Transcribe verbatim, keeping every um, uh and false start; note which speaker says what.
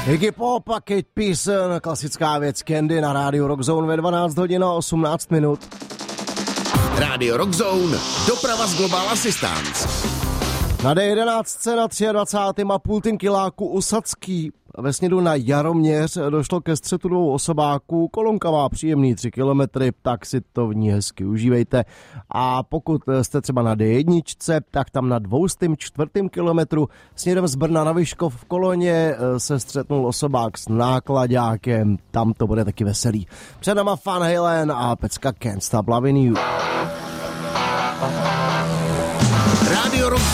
Speaker 1: Iggy Pop a Kate Pearson, klasická věc Candy na rádiu Rockzone ve dvanáct hodin a osmnáct minut.
Speaker 2: Rádio Rockzone, doprava z Global Assistance.
Speaker 1: Na D jedenáct na dvacátém třetím a půl kiláku Usadský ve směru na Jaroměř došlo ke střetu dvou osobáků. Kolonka má příjemný tři kilometry, tak si to v ní hezky užívejte. A pokud jste třeba na D jedna, tak tam na dvoustém čtvrtém kilometru směrem z Brna na Vyškov v Koloně se střetnul osobák s nákladákem. Tam to bude taky veselý. Před náma Van Halen a pecka Can't Stop Loving You.
Speaker 2: Rádio Rockzone.